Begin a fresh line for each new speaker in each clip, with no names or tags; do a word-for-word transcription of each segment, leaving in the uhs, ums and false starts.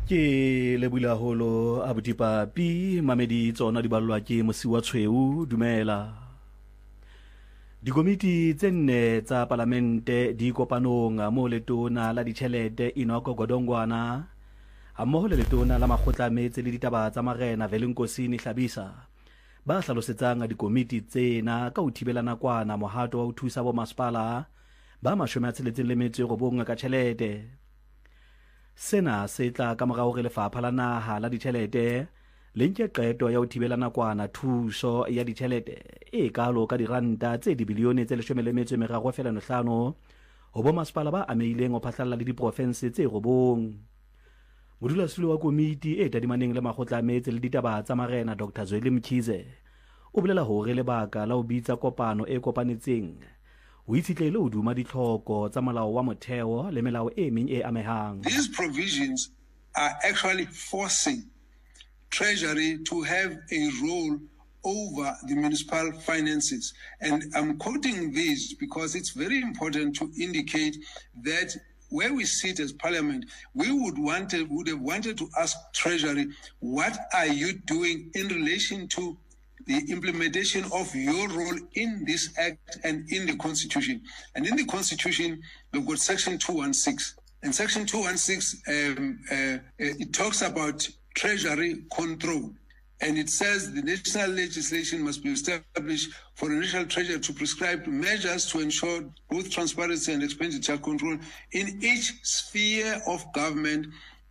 Ke lebula holo abuti papi mamedi tsona di ballwa ke mosiwa tshweu dumela. Dikomiti tse nne tsa parlamente di kopanong mo letona la ditjhelete Enoch Godongwana hammoho le letona la makgotla a metse le ditaba tsa marena Velenkosini Hlabisa ba hlalosetsang dikomiti tsena ka ho thibela nakwana mohato wa ho thusa bo masepala ba mashome a tsheletseng le metso e robong ka tjhelete. Sena se tla ka morao re lefapha la naha la ditjhelete le nke qeto ya ho thibela nakwana thuso ya ditjhelete e kalo ka diranta tse dibilione tse leshome le metso e meraro fela hlano ho bo masepala ba ameileng ho phatlalla le diprofense tse robong. Modulasetulo wa komiti e tadimaneng le makgotla a metse le ditaba tsa marena Doctor Zweli Mkhize o bolela hore lebaka la ho bitsa kopano e kopanetseng o itshitlehile ho duma ditlhoko tsa molao wa motheo le melao e meng e amehang.
These provisions are actually forcing Treasury to have a role over the municipal finances. And I'm quoting this because it's very important to indicate that where we sit as Parliament, we would want to, would have wanted to ask Treasury, what are you doing in relation to the implementation of your role in this act and in the Constitution? And in the Constitution, we've got Section two sixteen. And Section two sixteen, um, uh, it talks about Treasury control. And it says the national legislation must be established for the National Treasury to prescribe measures to ensure both transparency and expenditure control in each sphere of government.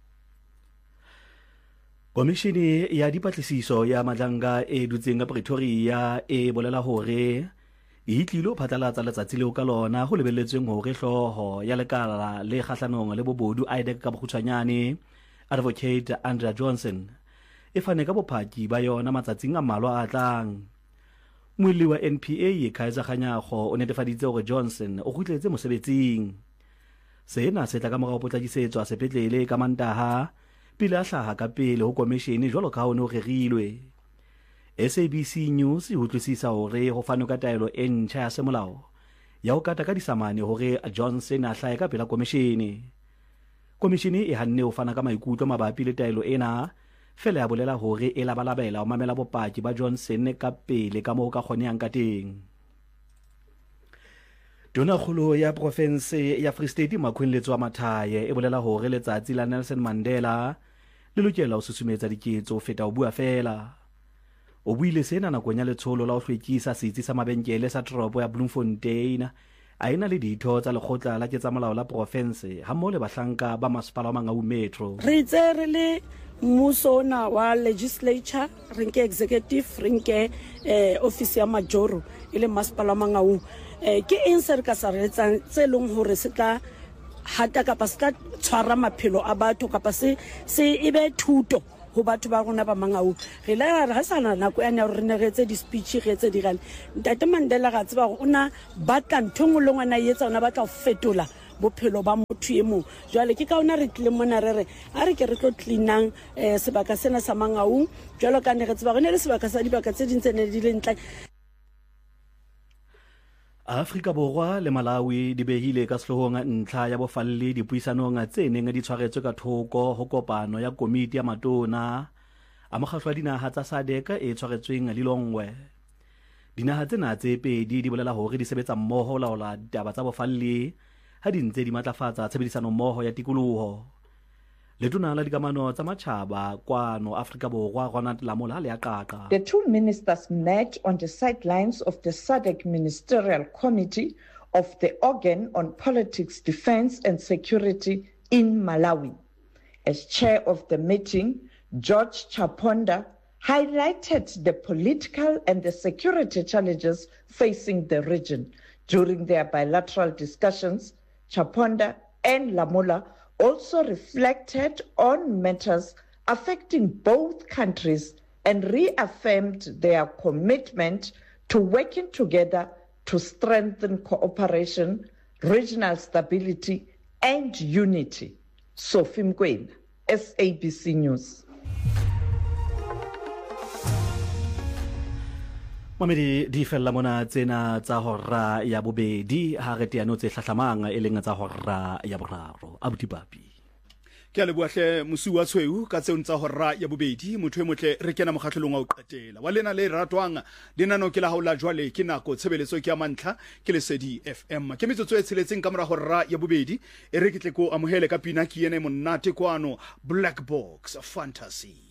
Komishini ya dipatlisiso ya Madlanga e dutseng ka Pretoria e bolela hore e tlilo phatlalatsa letsatsi leo ka lona ho lebelletsweng hore hloho ya lekala le kgahlanong le bobodu I D E C ka bokgutshwanyane Advocate Andrea Johnson e fane ka bopaki ba yona matsatsing a mmalwa a tlang. Moelli wa N P A Kaiser Kganyago o netefaditse hore Johnson o kgutletse mosebetsing. Sena se tla ka morao potlakisetswa sepetlele ka Mantaha pele a hlaha ka pele ho komishini jwalo ka ho ne ho rerilwe. S A B C News e utlwisisa hore ho fane ka taelo e ntjha ya semolao ya ho kata ka disamane hore Johnson a hlahe ka pela komishini. Komishini e hanne ho fana ka maikutlo mabapi le taelo ena fela ya bolela hore e labalabela ho mamela bopaki ba Johnson ka pele ka moo ka kgonehang ka teng. Tonakgolo ya province ya Free State Makhwenletso wa Mathaye e bolela hore letsatsi la Nelson Mandela le lokela ho susumetsa diketso ho feta ho bua fela. O buile sena nakong ya letsholo la ho hlwekisa setsi sa mabenkele sa toropo ya Bloemfontein a ena le ditho tsa lekgotla la ketsamolao la province hammoho le bahlanka ba masepala wa Mangaung Metro.
Re itse re le mmuso ona wa legislature re nke executive re nke eh, office ya majoro e le masepala wa Mangaung. Eh, ke eng se re ka sa reletsang tse leng hore se tla hata kapa se tla tshwara maphelo a batho kapa se se ebe thuto ho batho ba rona ba Mangaung. Re la ra sana nako ena re ne re etse di speech re etse di gane Ntate Mandela ga tseba gore ona batla nthong le ngwana yetsa ona batla ho fetola bophelo ba motho e mong. Jwale ke ka ona re tlile mona re re a re ke re tlo cleanang eh, sebaka sena sa Mangaung jwalo ka ne re tseba re ne le sebaka sa dibaka tse dintse ne di le ntla.
Afrika Borwa le Malawi di behile ka sehloohong ntlha ya bofalle dipuisanong tse neng di tshwaretswe ka thoko ho kopano ya komiti ya matona a mokgatlo wa dinaha tsa S A D C e tshwaretsweng Lilongwe. Dinaha tsena tse pedi di bolela hore di sebetsa mmoho ho laola ditaba tsa bofalle ha di ntse di matlafatsa tshebedisano mmoho ya tikoloho. Letona la dikamano tsa matjhaba kwano Afrika Borwa Ronald Lamola le a qaqa.
The two ministers met on the sidelines of the S A D C Ministerial Committee of the Organ on Politics, Defense and Security in Malawi. As chair of the meeting, George Chaponda highlighted the political and the security challenges facing the region. During their bilateral discussions, Chaponda and Lamola also reflected on matters affecting both countries and reaffirmed their commitment to working together to strengthen cooperation, regional stability, and unity. Sophie Mkwena, S A B C News.
Mamedi di fella mona tsena tsa hora ya bobedi ha re teano tse hlahlamang e leng tsa hora ya boraro abuti papi.
ke a leboahle mosi wa tshweu ka tseo ntsa hora ya bobedi motho e motle re kena mokgatlhelong wa o qetela wa lena le ratwang dinano ke la haola jwale ke nako tshebeletso ke ya mantlha ke Lesedi F M ke metsotso e tsheletseng ka mora hora ya bobedi e re ke tle ko amohele ka pina ke ene monate kwano Black Box Fantasy.